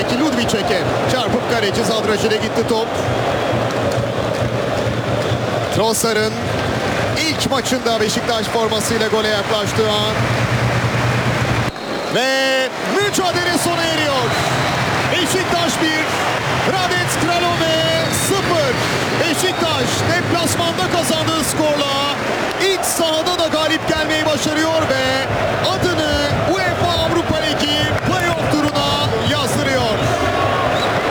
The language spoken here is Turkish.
önündeki Ludwic'e çarpıp kaleci Zadrajil'e gitti top. Trossard'ın ilk maçında Beşiktaş formasıyla gole yaklaştığı an. Ve mücadele sona eriyor. Beşiktaş 1, Hradec Kralove 0. Beşiktaş deplasmanda kazandığı skorla ilk sahada da galip gelmeyi başarıyor ve adı